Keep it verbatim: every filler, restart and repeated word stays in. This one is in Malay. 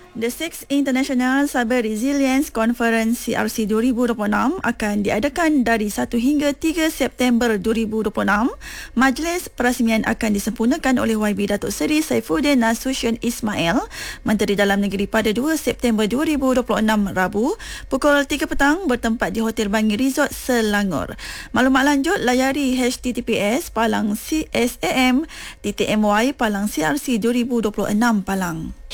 The Sixth International Cyber Resilience Conference C R C dua ribu dua puluh enam akan diadakan dari satu hingga tiga September dua ribu dua puluh enam. Majlis perasmian akan disempurnakan oleh Y B Datuk Seri Saifuddin Nasution Ismail, Menteri Dalam Negeri pada dua September dua ribu dua puluh enam Rabu pukul tiga petang bertempat di Hotel Bangi Resort Selangor. Maklumat lanjut layari h t t p s palang c s a m titik m y palang c r c dua ribu dua puluh enam Palang.